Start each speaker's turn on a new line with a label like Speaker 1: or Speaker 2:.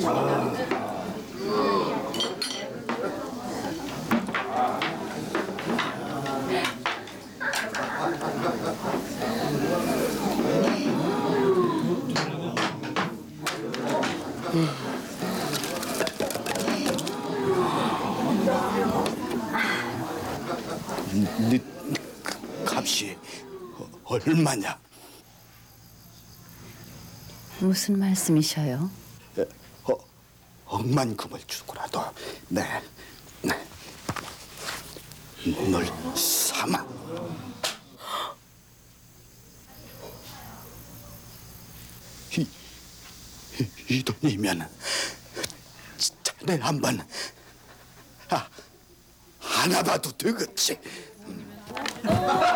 Speaker 1: 네 값이 얼마냐?
Speaker 2: 무슨 말씀이셔요?
Speaker 1: 억만금을 주고라도 널 삼아. 이 돈이면 자네 한번 안아봐도 되겠지.